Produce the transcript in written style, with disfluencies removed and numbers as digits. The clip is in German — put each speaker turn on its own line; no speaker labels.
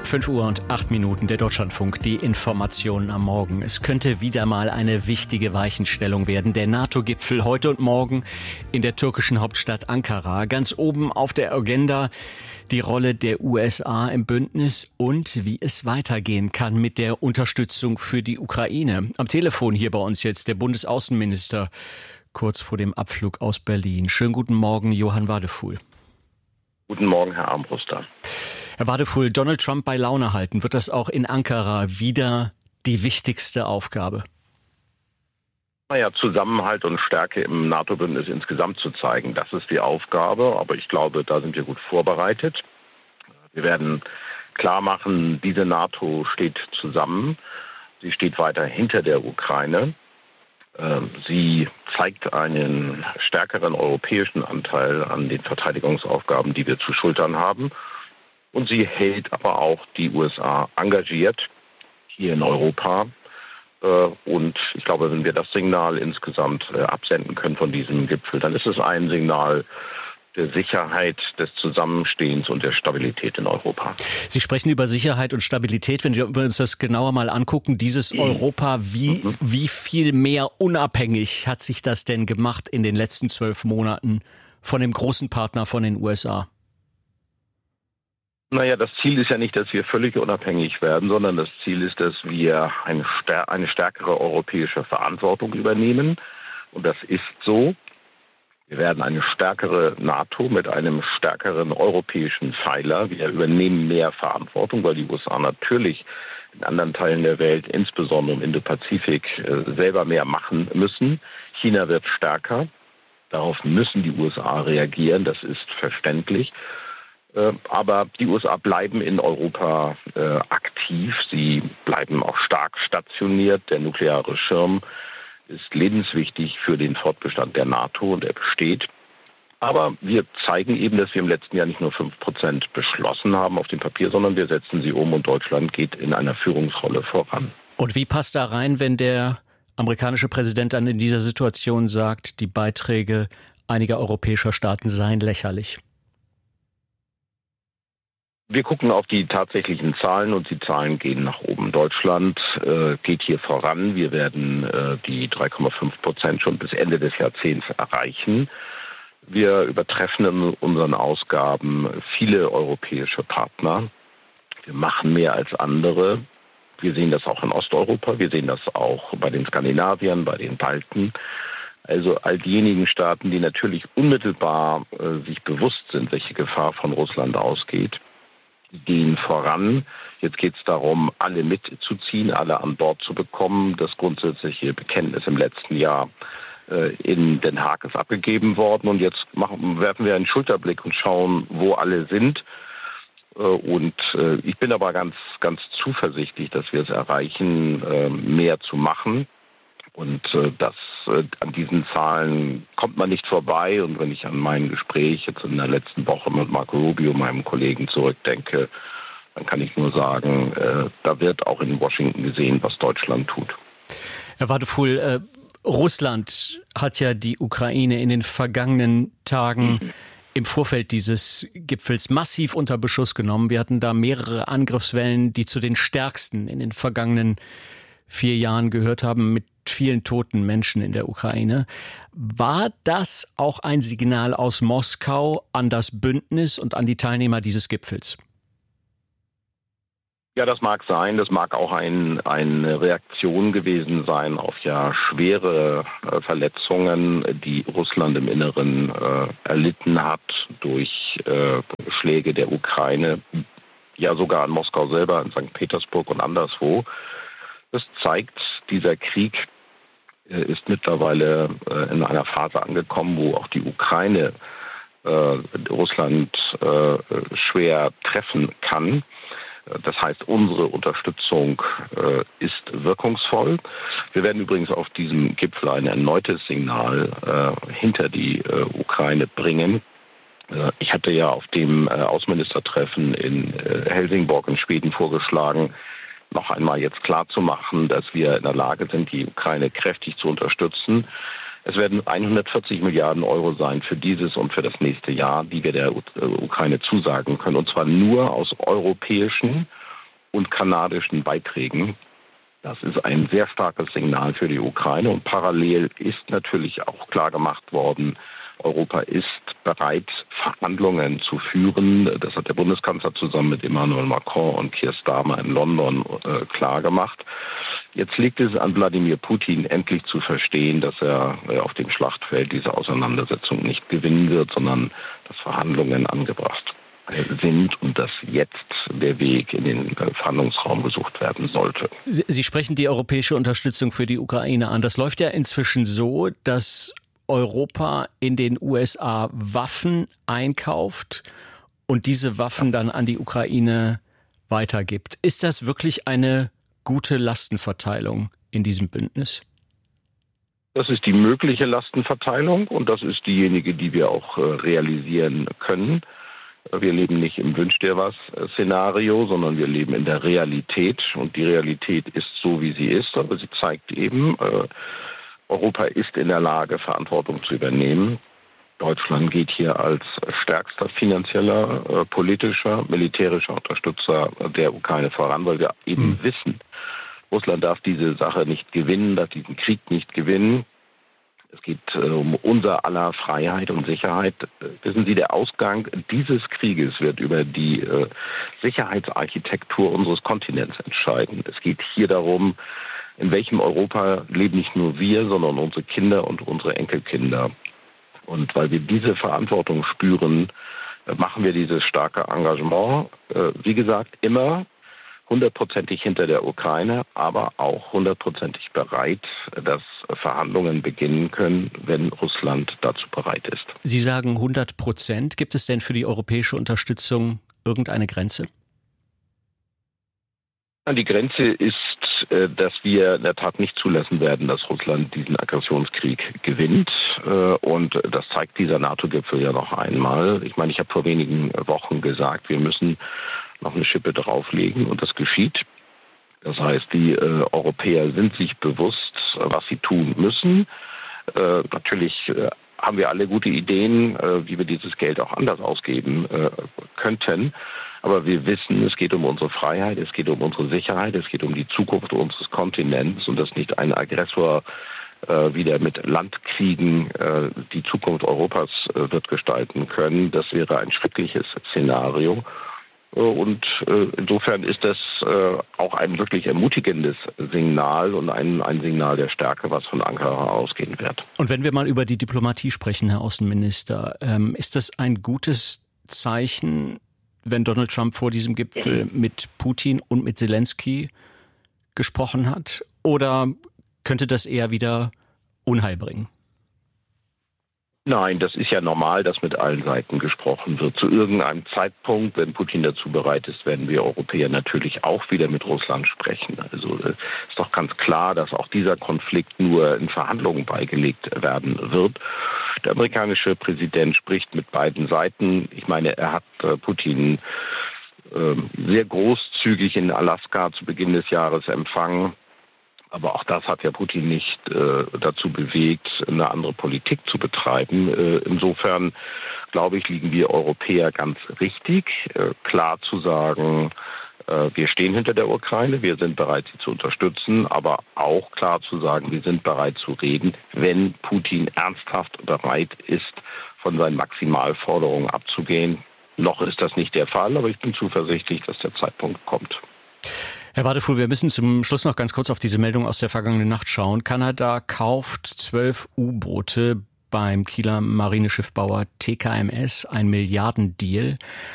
5:08, der Deutschlandfunk, die Informationen am Morgen. Es könnte wieder mal eine wichtige Weichenstellung werden. Der NATO-Gipfel heute und morgen in der türkischen Hauptstadt Ankara. Ganz oben auf der Agenda die Rolle der USA im Bündnis und wie es weitergehen kann mit der Unterstützung für die Ukraine. Am Telefon hier bei uns jetzt der Bundesaußenminister kurz vor dem Abflug aus Berlin. Schönen guten Morgen, Johann Wadefuhl.
Guten Morgen, Herr Armbruster.
Herr Wadefuhl, Donald Trump bei Laune halten, wird das auch in Ankara wieder die wichtigste Aufgabe?
Naja, Zusammenhalt und Stärke im NATO-Bündnis insgesamt zu zeigen, das ist die Aufgabe. Aber ich glaube, da sind wir gut vorbereitet. Wir werden klar machen, diese NATO steht zusammen. Sie steht weiter hinter der Ukraine. Sie zeigt einen stärkeren europäischen Anteil an den Verteidigungsaufgaben, die wir zu schultern haben. Und sie hält aber auch die USA engagiert hier in Europa. Und ich glaube, wenn wir das Signal insgesamt absenden können von diesem Gipfel, dann ist es ein Signal der Sicherheit, des Zusammenstehens und der Stabilität in Europa.
Sie sprechen über Sicherheit und Stabilität. Wenn wir uns das genauer mal angucken, dieses Europa, wie viel mehr unabhängig hat sich das denn gemacht in den letzten 12 Monaten von dem großen Partner von den USA?
Naja, das Ziel ist ja nicht, dass wir völlig unabhängig werden, sondern das Ziel ist, dass wir eine stärkere europäische Verantwortung übernehmen. Und das ist so. Wir werden eine stärkere NATO mit einem stärkeren europäischen Pfeiler. Wir übernehmen mehr Verantwortung, weil die USA natürlich in anderen Teilen der Welt, insbesondere im Indopazifik, selber mehr machen müssen. China wird stärker. Darauf müssen die USA reagieren. Das ist verständlich. Aber die USA bleiben in Europa aktiv. Sie bleiben auch stark stationiert. Der nukleare Schirm ist lebenswichtig für den Fortbestand der NATO und er besteht. Aber wir zeigen eben, dass wir im letzten Jahr nicht nur 5% beschlossen haben auf dem Papier, sondern wir setzen sie um und Deutschland geht in einer Führungsrolle voran.
Und wie passt da rein, wenn der amerikanische Präsident dann in dieser Situation sagt, die Beiträge einiger europäischer Staaten seien lächerlich?
Wir gucken auf die tatsächlichen Zahlen und die Zahlen gehen nach oben. Deutschland geht hier voran. Wir werden die 3,5% schon bis Ende des Jahrzehnts erreichen. Wir übertreffen in unseren Ausgaben viele europäische Partner. Wir machen mehr als andere. Wir sehen das auch in Osteuropa. Wir sehen das auch bei den Skandinaviern, bei den Balten. Also all diejenigen Staaten, die natürlich unmittelbar sich bewusst sind, welche Gefahr von Russland ausgeht, gehen voran. Jetzt geht es darum, alle mitzuziehen, alle an Bord zu bekommen. Das grundsätzliche Bekenntnis im letzten Jahr in Den Haag ist abgegeben worden. Und jetzt werfen wir einen Schulterblick und schauen, wo alle sind. Und ich bin aber ganz, ganz zuversichtlich, dass wir es erreichen, mehr zu machen. Und an diesen Zahlen kommt man nicht vorbei. Und wenn ich an mein Gespräch jetzt in der letzten Woche mit Marco Rubio, meinem Kollegen, zurückdenke, dann kann ich nur sagen, da wird auch in Washington gesehen, was Deutschland tut.
Herr Wadefuhl, Russland hat ja die Ukraine in den vergangenen Tagen im Vorfeld dieses Gipfels massiv unter Beschuss genommen. Wir hatten da mehrere Angriffswellen, die zu den stärksten in den vergangenen 4 Jahren gehört haben, mit vielen toten Menschen in der Ukraine. War das auch ein Signal aus Moskau an das Bündnis und an die Teilnehmer dieses Gipfels?
Ja, das mag sein. Das mag auch eine Reaktion gewesen sein auf ja schwere Verletzungen, die Russland im Inneren erlitten hat durch Schläge der Ukraine, ja sogar an Moskau selber, in St. Petersburg und anderswo. Das zeigt, dieser Krieg ist mittlerweile in einer Phase angekommen, wo auch die Ukraine Russland schwer treffen kann. Das heißt, unsere Unterstützung ist wirkungsvoll. Wir werden übrigens auf diesem Gipfel ein erneutes Signal hinter die Ukraine bringen. Ich hatte ja auf dem Außenministertreffen in Helsingborg in Schweden vorgeschlagen, noch einmal jetzt klarzumachen, dass wir in der Lage sind, die Ukraine kräftig zu unterstützen. Es werden 140 Milliarden Euro sein für dieses und für das nächste Jahr, die wir der Ukraine zusagen können. Und zwar nur aus europäischen und kanadischen Beiträgen. Das ist ein sehr starkes Signal für die Ukraine und parallel ist natürlich auch klar gemacht worden, Europa ist bereit, Verhandlungen zu führen. Das hat der Bundeskanzler zusammen mit Emmanuel Macron und Keir Starmer in London klar gemacht. Jetzt liegt es an Wladimir Putin, endlich zu verstehen, dass er auf dem Schlachtfeld diese Auseinandersetzung nicht gewinnen wird, sondern dass Verhandlungen angebracht sind und dass jetzt der Weg in den Verhandlungsraum gesucht werden sollte.
Sie sprechen die europäische Unterstützung für die Ukraine an. Das läuft ja inzwischen so, dass Europa in den USA Waffen einkauft und diese Waffen dann an die Ukraine weitergibt. Ist das wirklich eine gute Lastenverteilung in diesem Bündnis?
Das ist die mögliche Lastenverteilung und das ist diejenige, die wir auch realisieren können. Wir leben nicht im Wünsch dir was Szenario, sondern wir leben in der Realität und die Realität ist so, wie sie ist, aber sie zeigt eben, Europa ist in der Lage, Verantwortung zu übernehmen. Deutschland geht hier als stärkster finanzieller, politischer, militärischer Unterstützer der Ukraine voran, weil wir eben wissen, Russland darf diese Sache nicht gewinnen, darf diesen Krieg nicht gewinnen. Es geht um unser aller Freiheit und Sicherheit. Wissen Sie, der Ausgang dieses Krieges wird über die Sicherheitsarchitektur unseres Kontinents entscheiden. Es geht hier darum, in welchem Europa leben nicht nur wir, sondern unsere Kinder und unsere Enkelkinder. Und weil wir diese Verantwortung spüren, machen wir dieses starke Engagement. Wie gesagt, immer 100%ig hinter der Ukraine, aber auch 100%ig bereit, dass Verhandlungen beginnen können, wenn Russland dazu bereit ist.
Sie sagen 100%. Gibt es denn für die europäische Unterstützung irgendeine Grenze?
Die Grenze ist, dass wir in der Tat nicht zulassen werden, dass Russland diesen Aggressionskrieg gewinnt. Und das zeigt dieser NATO-Gipfel ja noch einmal. Ich meine, ich habe vor wenigen Wochen gesagt, wir müssen noch eine Schippe drauflegen und das geschieht. Das heißt, die Europäer sind sich bewusst, was sie tun müssen. Natürlich haben wir alle gute Ideen, wie wir dieses Geld auch anders ausgeben könnten. Aber wir wissen, es geht um unsere Freiheit, es geht um unsere Sicherheit, es geht um die Zukunft unseres Kontinents und dass nicht ein Aggressor wieder mit Landkriegen die Zukunft Europas wird gestalten können. Das wäre ein schreckliches Szenario. Und insofern ist das auch ein wirklich ermutigendes Signal und ein Signal der Stärke, was von Ankara ausgehen wird.
Und wenn wir mal über die Diplomatie sprechen, Herr Außenminister, ist das ein gutes Zeichen, wenn Donald Trump vor diesem Gipfel mit Putin und mit Zelensky gesprochen hat? Oder könnte das eher wieder Unheil bringen?
Nein, das ist ja normal, dass mit allen Seiten gesprochen wird. Zu irgendeinem Zeitpunkt, wenn Putin dazu bereit ist, werden wir Europäer natürlich auch wieder mit Russland sprechen. Also ist doch ganz klar, dass auch dieser Konflikt nur in Verhandlungen beigelegt werden wird. Der amerikanische Präsident spricht mit beiden Seiten. Ich meine, er hat Putin sehr großzügig in Alaska zu Beginn des Jahres empfangen. Aber auch das hat ja Putin nicht dazu bewegt, eine andere Politik zu betreiben. Insofern, glaube ich, liegen wir Europäer ganz richtig, klar zu sagen, wir stehen hinter der Ukraine, wir sind bereit, sie zu unterstützen, aber auch klar zu sagen, wir sind bereit zu reden, wenn Putin ernsthaft bereit ist, von seinen Maximalforderungen abzugehen. Noch ist das nicht der Fall, aber ich bin zuversichtlich, dass der Zeitpunkt kommt.
Herr Wadefuhl, wir müssen zum Schluss noch ganz kurz auf diese Meldung aus der vergangenen Nacht schauen. Kanada kauft 12 U-Boote beim Kieler Marineschiffbauer TKMS, ein Milliardendeal.